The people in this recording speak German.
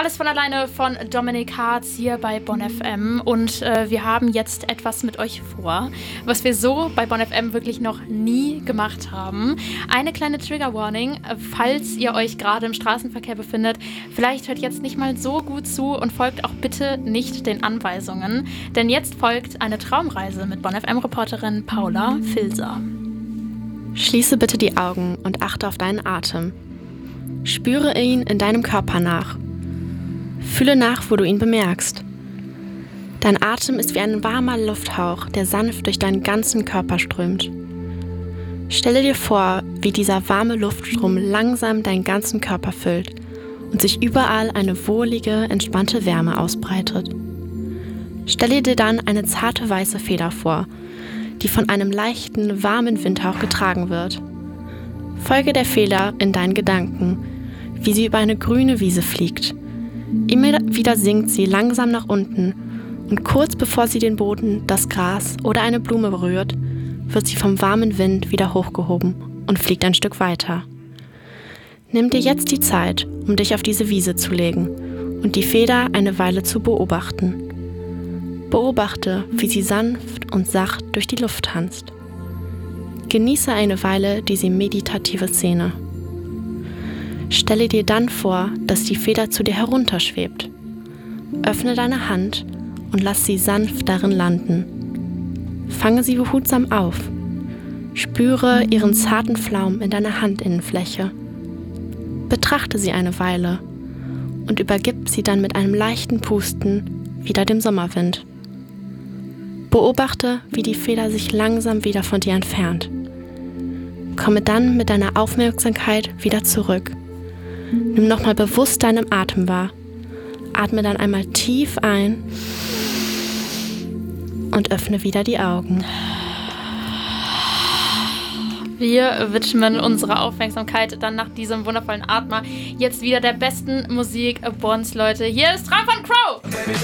Alles von alleine von Dominik Hartz hier bei Bonn FM und wir haben jetzt etwas mit euch vor, was wir so bei Bonn FM wirklich noch nie gemacht haben. Eine kleine Trigger-Warning, falls ihr euch gerade im Straßenverkehr befindet, vielleicht hört jetzt nicht mal so gut zu und folgt auch bitte nicht den Anweisungen, denn jetzt folgt eine Traumreise mit Bonn FM-Reporterin Paula Filser. Schließe bitte die Augen und achte auf deinen Atem. Spüre ihn in deinem Körper nach. Fühle nach, wo du ihn bemerkst. Dein Atem ist wie ein warmer Lufthauch, der sanft durch deinen ganzen Körper strömt. Stelle dir vor, wie dieser warme Luftstrom langsam deinen ganzen Körper füllt und sich überall eine wohlige, entspannte Wärme ausbreitet. Stelle dir dann eine zarte weiße Feder vor, die von einem leichten, warmen Windhauch getragen wird. Folge der Feder in deinen Gedanken, wie sie über eine grüne Wiese fliegt. Immer wieder sinkt sie langsam nach unten und kurz bevor sie den Boden, das Gras oder eine Blume berührt, wird sie vom warmen Wind wieder hochgehoben und fliegt ein Stück weiter. Nimm dir jetzt die Zeit, um dich auf diese Wiese zu legen und die Feder eine Weile zu beobachten. Beobachte, wie sie sanft und sacht durch die Luft tanzt. Genieße eine Weile diese meditative Szene. Stelle dir dann vor, dass die Feder zu dir herunterschwebt. Öffne deine Hand und lass sie sanft darin landen. Fange sie behutsam auf. Spüre ihren zarten Flaum in deiner Handinnenfläche. Betrachte sie eine Weile und übergib sie dann mit einem leichten Pusten wieder dem Sommerwind. Beobachte, wie die Feder sich langsam wieder von dir entfernt. Komme dann mit deiner Aufmerksamkeit wieder zurück. Nimm nochmal bewusst deinen Atem wahr. Atme dann einmal tief ein und öffne wieder die Augen. Wir widmen unsere Aufmerksamkeit dann nach diesem wundervollen Atmer jetzt wieder der besten Musik Bonns, Leute. Hier ist Traum von Crow!